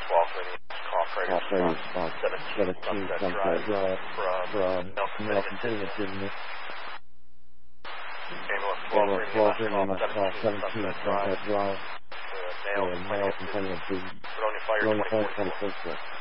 Operating spot 17 Sunset Drive from Nelson Payment Business. Ambulance 12 must call 17 Sunset Drive. Nelson Payment Business. Verona Fire 24.